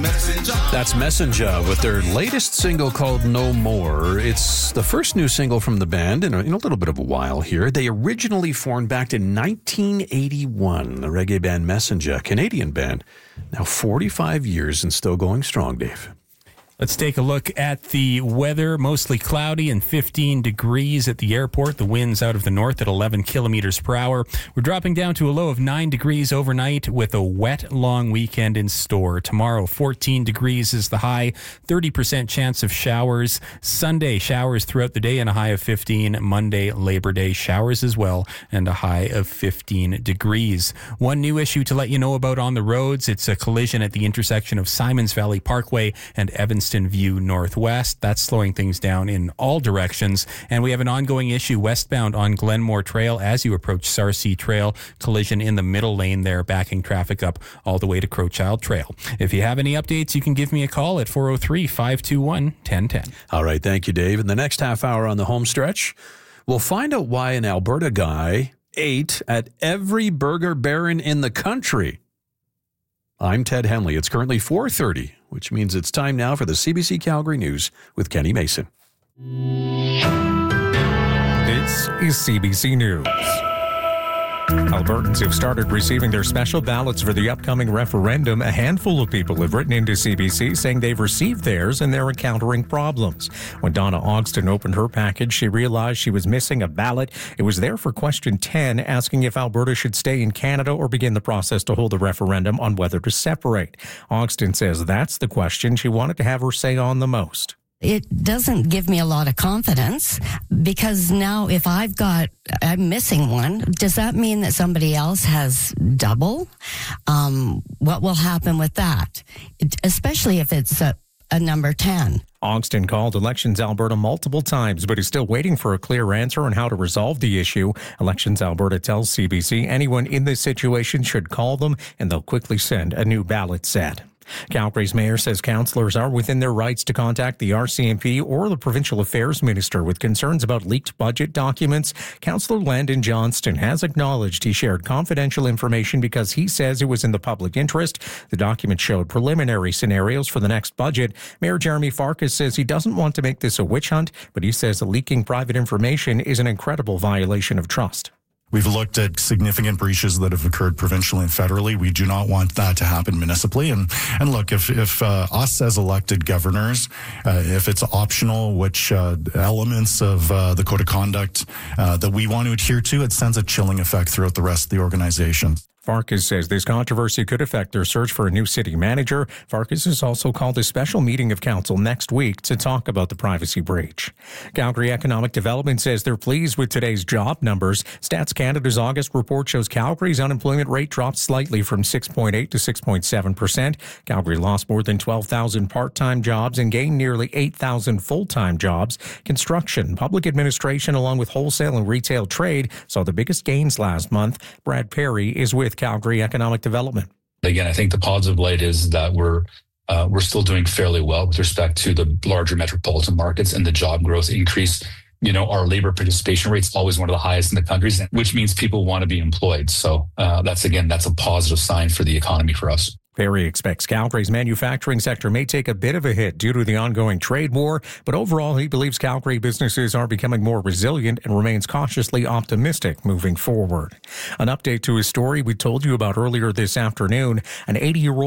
That's Messenger with their latest single called No More. It's the first new single from the band in a little bit of a while here. They originally formed back in 1981, the reggae band Messenger, Canadian band. Now 45 years and still going strong, Dave. Let's take a look at the weather. Mostly cloudy and 15 degrees at the airport. The winds out of the north at 11 kilometers per hour. We're dropping down to a low of 9 degrees overnight with a wet long weekend in store. Tomorrow, 14 degrees is the high. 30% chance of showers. Sunday, showers throughout the day and a high of 15. Monday, Labor Day, showers as well and a high of 15 degrees. One new issue to let you know about on the roads. It's a collision at the intersection of Simons Valley Parkway and Evanston View Northwest. That's slowing things down in all directions. And we have an ongoing issue westbound on Glenmore Trail as you approach Sarcee Trail. Collision in the middle lane there, backing traffic up all the way to Crowchild Trail. If you have any updates, you can give me a call at 403-521-1010. All right, thank you, Dave. In the next half hour on the home stretch, we'll find out why an Alberta guy ate at every Burger Baron in the country. I'm Ted Henley. It's currently 4:30, which means it's time now for the CBC Calgary News with Kenny Mason. This is CBC News. Albertans have started receiving their special ballots for the upcoming referendum. A handful of people have written into CBC saying they've received theirs and they're encountering problems. When Donna Ogston opened her package, she realized she was missing a ballot. It was there for question 10, asking if Alberta should stay in Canada or begin the process to hold a referendum on whether to separate. Ogston says that's the question she wanted to have her say on the most. It doesn't give me a lot of confidence because now if I'm missing one, does that mean that somebody else has double? What will happen with that? Especially if it's a number 10. Ogston called Elections Alberta multiple times, but is still waiting for a clear answer on how to resolve the issue. Elections Alberta tells CBC anyone in this situation should call them and they'll quickly send a new ballot set. Calgary's mayor says councillors are within their rights to contact the RCMP or the Provincial Affairs Minister with concerns about leaked budget documents. Councillor Landon Johnston has acknowledged he shared confidential information because he says it was in the public interest. The document showed preliminary scenarios for the next budget. Mayor Jeremy Farkas says he doesn't want to make this a witch hunt, but he says leaking private information is an incredible violation of trust. We've looked at significant breaches that have occurred provincially and federally. We do not want that to happen municipally. And look, if us as elected governors, if it's optional, which elements of the code of conduct that we want to adhere to, it sends a chilling effect throughout the rest of the organization. Farkas says this controversy could affect their search for a new city manager. Farkas has also called a special meeting of council next week to talk about the privacy breach. Calgary Economic Development says they're pleased with today's job numbers. Stats Canada's August report shows Calgary's unemployment rate dropped slightly from 6.8 to 6.7%. Calgary lost more than 12,000 part-time jobs and gained nearly 8,000 full-time jobs. Construction, public administration, along with wholesale and retail trade saw the biggest gains last month. Brad Perry is with Calgary Economic Development. Again, I think the positive light is that we're still doing fairly well with respect to the larger metropolitan markets and the job growth increase. You know, our labor participation rate is always one of the highest in the country, which means people want to be employed. So that's a positive sign for the economy for us. Perry expects Calgary's manufacturing sector may take a bit of a hit due to the ongoing trade war, but overall he believes Calgary businesses are becoming more resilient and remains cautiously optimistic moving forward. An update to a story we told you about earlier this afternoon. An 80-year-old